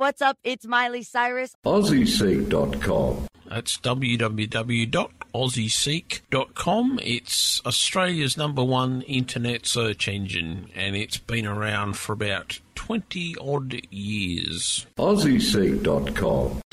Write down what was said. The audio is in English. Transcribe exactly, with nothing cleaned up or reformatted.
What's up? It's Miley Cyrus. Aussie Seek dot com. That's w w w dot aussie seek dot com. It's Australia's number one internet search engine, and it's been around for about twenty odd years. Aussie Seek dot com.